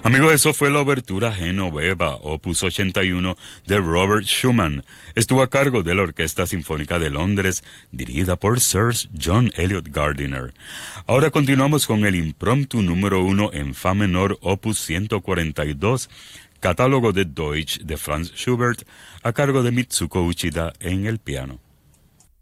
Amigos, eso fue la obertura Genoveva, opus 81 de Robert Schumann. Estuvo a cargo de la Orquesta Sinfónica de Londres, dirigida por Sir John Eliot Gardiner. Ahora continuamos con el impromptu número 1 en fa menor, opus 142, catálogo de Deutsch de Franz Schubert, a cargo de Mitsuko Uchida en el piano.